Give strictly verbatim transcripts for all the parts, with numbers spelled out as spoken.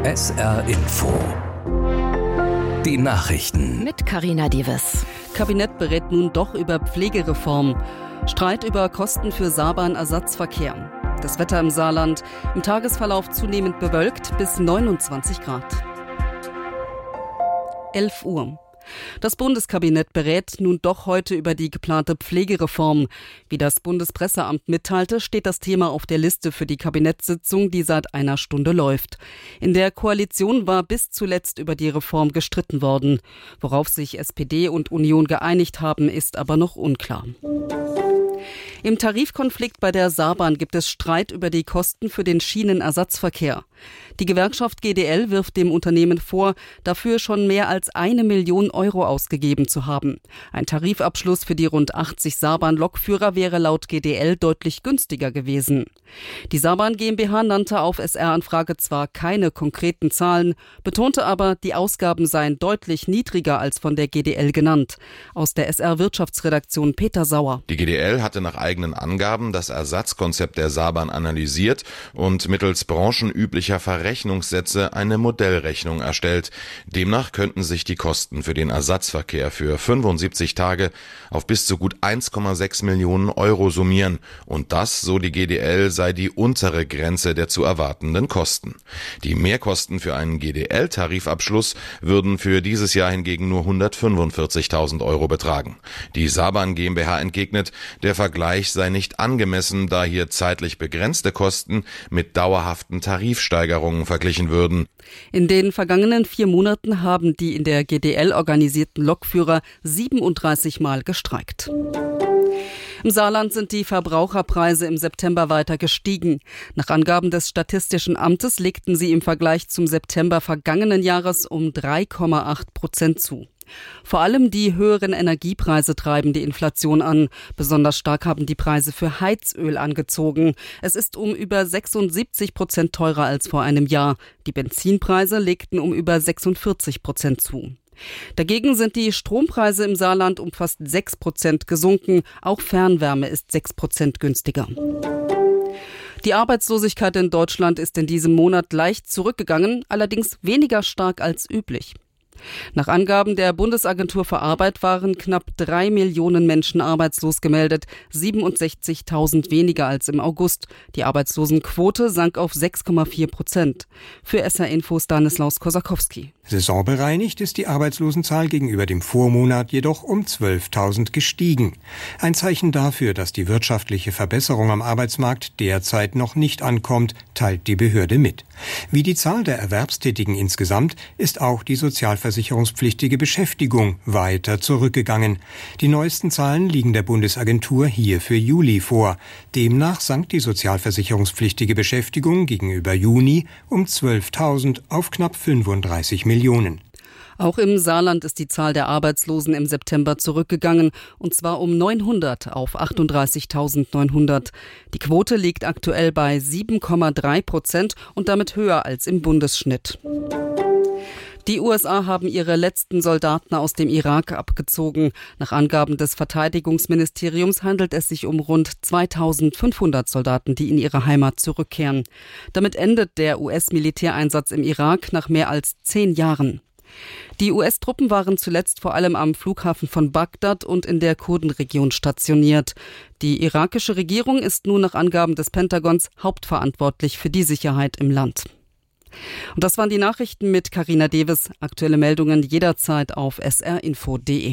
S R Info. Die Nachrichten. Mit Carina Diewes. Kabinett berät nun doch über Pflegereform. Streit über Kosten für Saarbahn-Ersatzverkehr. Das Wetter im Saarland. Im Tagesverlauf zunehmend bewölkt bis neunundzwanzig Grad. elf Uhr. Das Bundeskabinett berät nun doch heute über die geplante Pflegereform. Wie das Bundespresseamt mitteilte, steht das Thema auf der Liste für die Kabinettssitzung, die seit einer Stunde läuft. In der Koalition war bis zuletzt über die Reform gestritten worden. Worauf sich S P D und Union geeinigt haben, ist aber noch unklar. Im Tarifkonflikt bei der Saarbahn gibt es Streit über die Kosten für den Schienenersatzverkehr. Die Gewerkschaft G D L wirft dem Unternehmen vor, dafür schon mehr als eine Million Euro ausgegeben zu haben. Ein Tarifabschluss für die rund achtzig Saarbahn-Lokführer wäre laut G D L deutlich günstiger gewesen. Die Saarbahn GmbH nannte auf S R-Anfrage zwar keine konkreten Zahlen, betonte aber, die Ausgaben seien deutlich niedriger als von der G D L genannt. Aus der S R-Wirtschaftsredaktion Peter Sauer. Die G D L hatte nach eigenen Angaben das Ersatzkonzept der Saarbahn analysiert und mittels branchenüblicher Verrechnungssätze eine Modellrechnung erstellt. Demnach könnten sich die Kosten für den Ersatzverkehr für fünfundsiebzig Tage auf bis zu gut eins Komma sechs Millionen Euro summieren. Und das, so die G D L, sei die untere Grenze der zu erwartenden Kosten. Die Mehrkosten für einen G D L-Tarifabschluss würden für dieses Jahr hingegen nur hundertfünfundvierzigtausend Euro betragen. Die Saarbahn GmbH entgegnet, der Vergleich sei nicht angemessen, da hier zeitlich begrenzte Kosten mit dauerhaften Tarifsteigerungen verglichen würden. In den vergangenen vier Monaten haben die in der G D L organisierten Lokführer siebenunddreißig Mal gestreikt. Im Saarland sind die Verbraucherpreise im September weiter gestiegen. Nach Angaben des Statistischen Amtes legten sie im Vergleich zum September vergangenen Jahres um drei Komma acht Prozent zu. Vor allem die höheren Energiepreise treiben die Inflation an. Besonders stark haben die Preise für Heizöl angezogen. Es ist um über sechsundsiebzig Prozent teurer als vor einem Jahr. Die Benzinpreise legten um über sechsundvierzig Prozent zu. Dagegen sind die Strompreise im Saarland um fast sechs Prozent gesunken. Auch Fernwärme ist sechs Prozent günstiger. Die Arbeitslosigkeit in Deutschland ist in diesem Monat leicht zurückgegangen, allerdings weniger stark als üblich. Nach Angaben der Bundesagentur für Arbeit waren knapp drei Millionen Menschen arbeitslos gemeldet, siebenundsechzigtausend weniger als im August. Die Arbeitslosenquote sank auf sechs Komma vier Prozent. Für S R Info Stanislaus Kosakowski. Saisonbereinigt ist die Arbeitslosenzahl gegenüber dem Vormonat jedoch um zwölftausend gestiegen. Ein Zeichen dafür, dass die wirtschaftliche Verbesserung am Arbeitsmarkt derzeit noch nicht ankommt, teilt die Behörde mit. Wie die Zahl der Erwerbstätigen insgesamt ist auch die sozialversicherungspflichtige Beschäftigung weiter zurückgegangen. Die neuesten Zahlen liegen der Bundesagentur hier für Juli vor. Demnach sank die sozialversicherungspflichtige Beschäftigung gegenüber Juni um zwölftausend auf knapp fünfunddreißig Millionen. Auch im Saarland ist die Zahl der Arbeitslosen im September zurückgegangen, und zwar um neunhundert auf achtunddreißigtausendneunhundert. Die Quote liegt aktuell bei sieben Komma drei Prozent und damit höher als im Bundesschnitt. Die U S A haben ihre letzten Soldaten aus dem Irak abgezogen. Nach Angaben des Verteidigungsministeriums handelt es sich um rund zweitausendfünfhundert Soldaten, die in ihre Heimat zurückkehren. Damit endet der U S-Militäreinsatz im Irak nach mehr als zehn Jahren. Die U S-Truppen waren zuletzt vor allem am Flughafen von Bagdad und in der Kurdenregion stationiert. Die irakische Regierung ist nun nach Angaben des Pentagons hauptverantwortlich für die Sicherheit im Land. Und das waren die Nachrichten mit Carina Diewes. Aktuelle Meldungen jederzeit auf s r info punkt d e.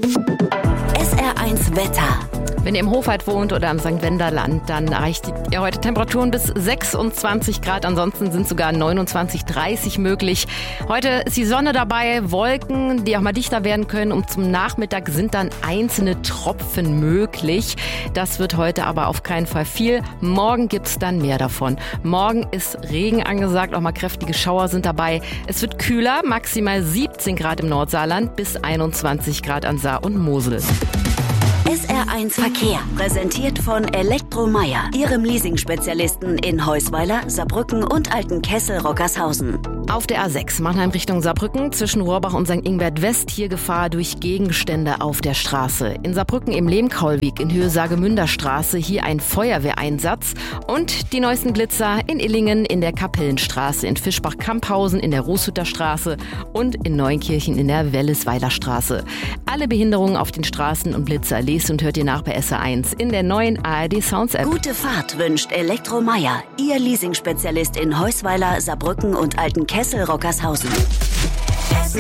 S R eins Wetter. Wenn ihr im Hofheid wohnt oder am Sankt Wenderland, dann erreicht ihr heute Temperaturen bis sechsundzwanzig Grad. Ansonsten sind sogar neunundzwanzig, dreißig möglich. Heute ist die Sonne dabei, Wolken, die auch mal dichter werden können. Und zum Nachmittag sind dann einzelne Tropfen möglich. Das wird heute aber auf keinen Fall viel. Morgen gibt's dann mehr davon. Morgen ist Regen angesagt, auch mal kräftige Schauer sind dabei. Es wird kühler, maximal siebzehn Grad im Nordsaarland bis einundzwanzig Grad an Saar und Mosel. S R eins Verkehr, präsentiert von Elektromeier, Ihrem Leasing-Spezialisten in Heusweiler, Saarbrücken und Altenkessel-Rockershausen. Auf der A sechs Mannheim Richtung Saarbrücken zwischen Rohrbach und Sankt Ingbert West hier Gefahr durch Gegenstände auf der Straße. In Saarbrücken im Lehmkaulweg in Höhe Saargemünder Straße hier ein Feuerwehreinsatz und die neuesten Blitzer in Illingen in der Kapellenstraße, in Fischbach-Kamphausen in der Rußhütter Straße und in Neunkirchen in der Wellesweiler Straße. Alle Behinderungen auf den Straßen und Blitzer lest und hört ihr nach bei S R eins in der neuen A R D Sounds App. Gute Fahrt wünscht Elektromeier, Ihr Leasing-Spezialist in Heusweiler, Saarbrücken und Altenkessel-Rockershausen. S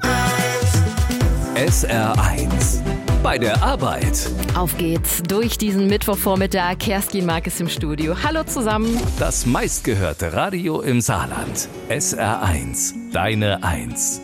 R eins bei der Arbeit. Auf geht's durch diesen Mittwochvormittag. Kerstin Mark ist im Studio. Hallo zusammen. Das meistgehörte Radio im Saarland. S R eins, deine Eins.